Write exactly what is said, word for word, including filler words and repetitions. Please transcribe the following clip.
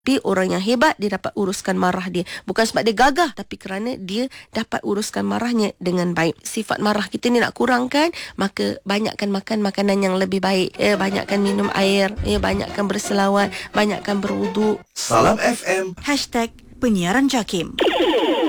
Tapi orang yang hebat, dia dapat uruskan marah dia. Bukan sebab dia gagah, tapi kerana dia dapat uruskan marahnya dengan baik. Sifat marah kita ni nak kurangkan, maka banyakkan makan makanan yang lebih baik. Eh, banyakkan minum air. Eh, banyakkan berselawat. Banyakkan berwuduk. Salam F M. Hashtag Penyiaran JAKIM.